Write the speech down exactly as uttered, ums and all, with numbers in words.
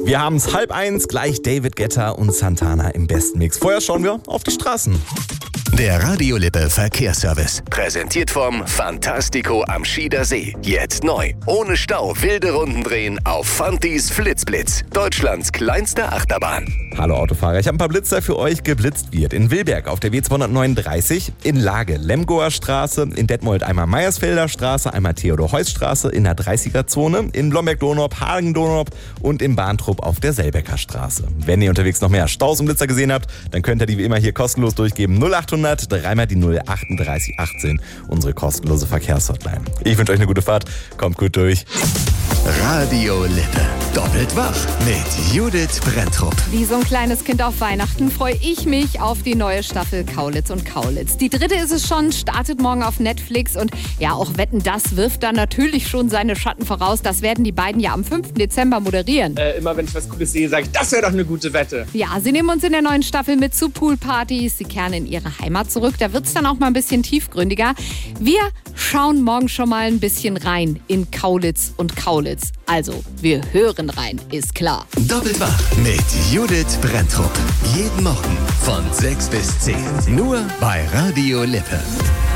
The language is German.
Wir haben es halb eins, gleich David Guetta und Santana im besten Mix. Vorher schauen wir auf die Straßen. Der Radio Lippe Verkehrsservice. Präsentiert vom Fantastico am Schieder See. Jetzt neu. Ohne Stau wilde Runden drehen auf Fantis Flitzblitz. Deutschlands kleinste Achterbahn. Hallo Autofahrer, ich habe ein paar Blitzer für euch. Geblitzt wird in Wilberg auf der W zweihundertneununddreißig, in Lage Lemgoer Straße, in Detmold einmal Meiersfelder Straße, einmal Theodor-Heuss-Straße in der dreißiger-Zone, in Blomberg-Donop, Hagen-Donop und im Bahntrupp auf der Selbecker Straße. Wenn ihr unterwegs noch mehr Staus und Blitzer gesehen habt, dann könnt ihr die wie immer hier kostenlos durchgeben. null achthundert dreimal die null achtunddreißig achtzehn, unsere kostenlose Verkehrshotline. Ich wünsche euch eine gute Fahrt, kommt gut durch. Radio Lippe. Doppelt wach mit Judith Brenntrup. Wie so ein kleines Kind auf Weihnachten freue ich mich auf die neue Staffel Kaulitz und Kaulitz. Die dritte ist es schon, startet morgen auf Netflix und ja, auch Wetten, das wirft da natürlich schon seine Schatten voraus. Das werden die beiden ja am fünften Dezember moderieren. Äh, immer wenn ich was Cooles sehe, sage ich, das wäre doch eine gute Wette. Ja, sie nehmen uns in der neuen Staffel mit zu Poolpartys. Sie kehren in ihre Heimat zurück. Da wird es dann auch mal ein bisschen tiefgründiger. Wir schauen morgen schon mal ein bisschen rein in Kaulitz und Kaulitz. Also, wir hören rein, ist klar. Doppelt wach mit Judith Brenntrup. Jeden Morgen von sechs bis zehn. Nur bei Radio Lippe.